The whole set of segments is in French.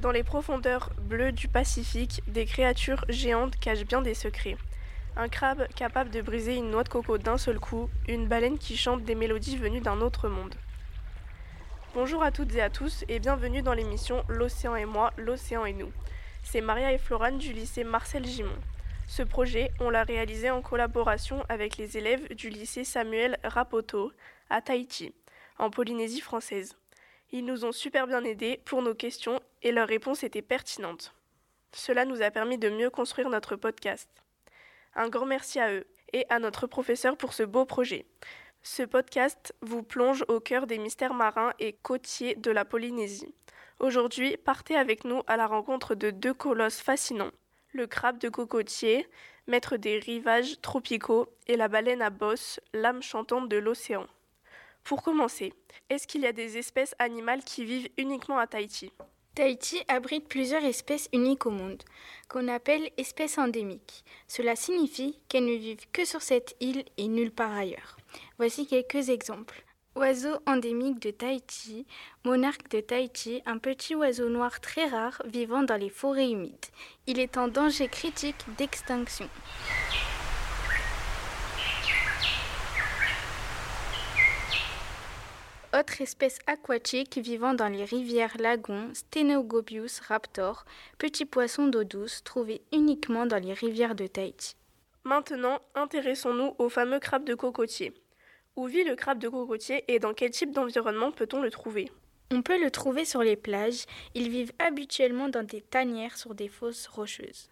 Dans les profondeurs bleues du Pacifique, des créatures géantes cachent bien des secrets. Un crabe capable de briser une noix de coco d'un seul coup, une baleine qui chante des mélodies venues d'un autre monde. Bonjour à toutes et à tous et bienvenue dans l'émission L'Océan et moi, l'Océan et nous. C'est Maria et Florane du lycée Marcel Gimond. Ce projet, on l'a réalisé en collaboration avec les élèves du lycée Samuel Rapoto à Tahiti, en Polynésie française. Ils nous ont super bien aidés pour nos questions et leurs réponses étaient pertinentes. Cela nous a permis de mieux construire notre podcast. Un grand merci à eux et à notre professeur pour ce beau projet. Ce podcast vous plonge au cœur des mystères marins et côtiers de la Polynésie. Aujourd'hui, partez avec nous à la rencontre de deux colosses fascinants. Le crabe de cocotier, maître des rivages tropicaux, et la baleine à bosse, l'âme chantante de l'océan. Pour commencer, est-ce qu'il y a des espèces animales qui vivent uniquement à Tahiti ? Tahiti abrite plusieurs espèces uniques au monde, qu'on appelle espèces endémiques. Cela signifie qu'elles ne vivent que sur cette île et nulle part ailleurs. Voici quelques exemples. Oiseau endémique de Tahiti, monarque de Tahiti, un petit oiseau noir très rare vivant dans les forêts humides. Il est en danger critique d'extinction. Autre espèce aquatique vivant dans les rivières lagons, Stenogobius raptor, petit poisson d'eau douce trouvé uniquement dans les rivières de Tahiti. Maintenant, intéressons-nous au fameux crabe de cocotier. Où vit le crabe de cocotier et dans quel type d'environnement peut-on le trouver ? On peut le trouver sur les plages. Ils vivent habituellement dans des tanières sur des fosses rocheuses.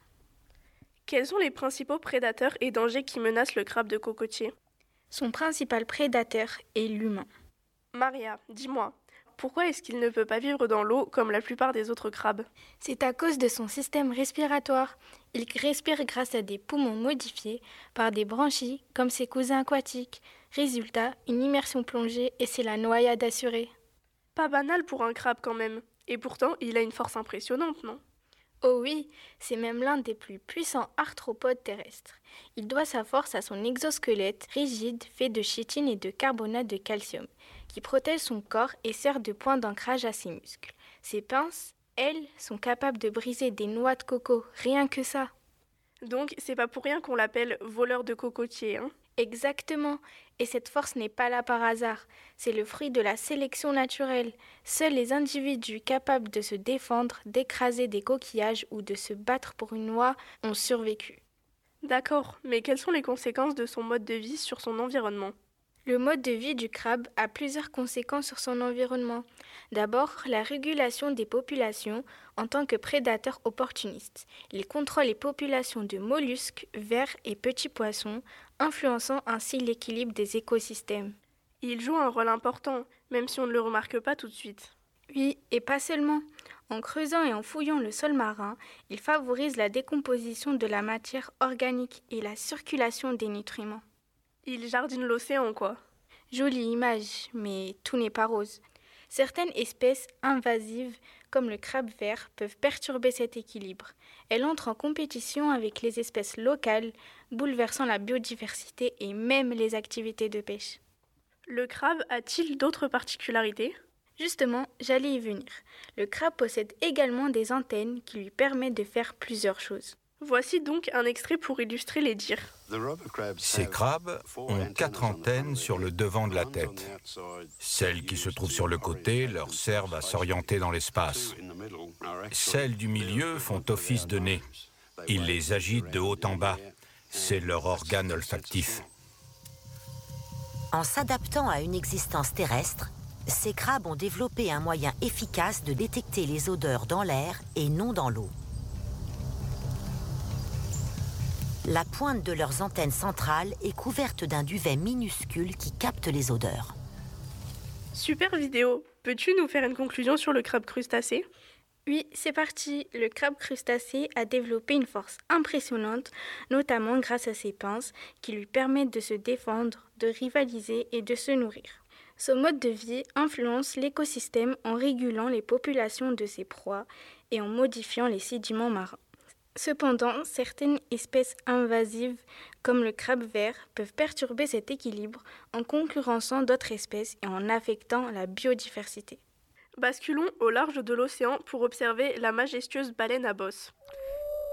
Quels sont les principaux prédateurs et dangers qui menacent le crabe de cocotier ? Son principal prédateur est l'humain. Maria, dis-moi, pourquoi est-ce qu'il ne peut pas vivre dans l'eau comme la plupart des autres crabes ? C'est à cause de son système respiratoire. Il respire grâce à des poumons modifiés par des branchies comme ses cousins aquatiques. Résultat, une immersion plongée et c'est la noyade assurée. Pas banal pour un crabe quand même. Et pourtant, il a une force impressionnante, non ? Oh oui, c'est même l'un des plus puissants arthropodes terrestres. Il doit sa force à son exosquelette rigide fait de chitine et de carbonate de calcium, qui protège son corps et sert de point d'ancrage à ses muscles. Ses pinces, elles, sont capables de briser des noix de coco, rien que ça. Donc, c'est pas pour rien qu'on l'appelle voleur de cocotier, hein ? Exactement. Et cette force n'est pas là par hasard. C'est le fruit de la sélection naturelle. Seuls les individus capables de se défendre, d'écraser des coquillages ou de se battre pour une noix ont survécu. D'accord, mais quelles sont les conséquences de son mode de vie sur son environnement ? Le mode de vie du crabe a plusieurs conséquences sur son environnement. D'abord, la régulation des populations en tant que prédateur opportuniste. Il contrôle les populations de mollusques, vers et petits poissons, influençant ainsi l'équilibre des écosystèmes. Il joue un rôle important, même si on ne le remarque pas tout de suite. Oui, et pas seulement. En creusant et en fouillant le sol marin, il favorise la décomposition de la matière organique et la circulation des nutriments. Il jardine l'océan, quoi. Jolie image, mais tout n'est pas rose. Certaines espèces invasives, comme le crabe vert, peuvent perturber cet équilibre. Elles entrent en compétition avec les espèces locales, bouleversant la biodiversité et même les activités de pêche. Le crabe a-t-il d'autres particularités ? Justement, j'allais y venir. Le crabe possède également des antennes qui lui permettent de faire plusieurs choses. Voici donc un extrait pour illustrer les dires. Ces crabes ont 4 antennes sur le devant de la tête. Celles qui se trouvent sur le côté leur servent à s'orienter dans l'espace. Celles du milieu font office de nez. Ils les agitent de haut en bas. C'est leur organe olfactif. En s'adaptant à une existence terrestre, ces crabes ont développé un moyen efficace de détecter les odeurs dans l'air et non dans l'eau. La pointe de leurs antennes centrales est couverte d'un duvet minuscule qui capte les odeurs. Super vidéo. Peux-tu nous faire une conclusion sur le crabe crustacé ? Oui, c'est parti. Le crabe crustacé a développé une force impressionnante, notamment grâce à ses pinces qui lui permettent de se défendre, de rivaliser et de se nourrir. Son mode de vie influence l'écosystème en régulant les populations de ses proies et en modifiant les sédiments marins. Cependant, certaines espèces invasives, comme le crabe vert, peuvent perturber cet équilibre en concurrençant d'autres espèces et en affectant la biodiversité. Basculons au large de l'océan pour observer la majestueuse baleine à bosse.